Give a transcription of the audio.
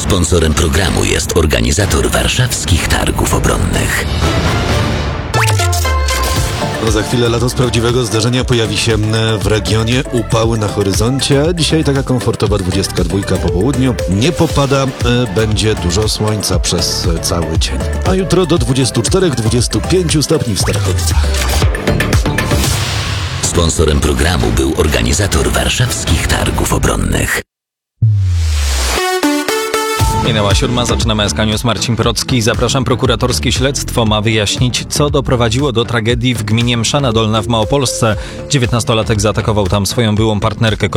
Sponsorem programu jest organizator Warszawskich Targów Obronnych. No za chwilę lato z prawdziwego zdarzenia pojawi się w regionie. Upały na horyzoncie, a dzisiaj taka komfortowa 22 po południu. Nie popada, będzie dużo słońca przez cały dzień. A jutro do 24-25 stopni w Starachowicach. Sponsorem programu był organizator Warszawskich Targów Obronnych. Minęła 7, zaczynamy SK News. Marcin Procki. Zapraszam. Prokuratorskie śledztwo ma wyjaśnić, co doprowadziło do tragedii w gminie Mszana Dolna w Małopolsce. 19-latek zaatakował tam swoją byłą partnerkę.